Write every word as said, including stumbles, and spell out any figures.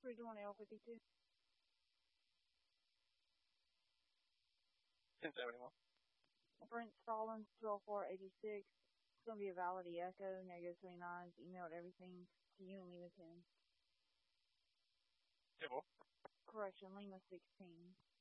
three two one L fifty-two. ten seventy-one. Brent Stallings, twelve four eighty-six. It's going to be a Validity Echo, negative twenty-nine. Emailed everything to you and Lima ten. Table. Correction, Lima sixteen.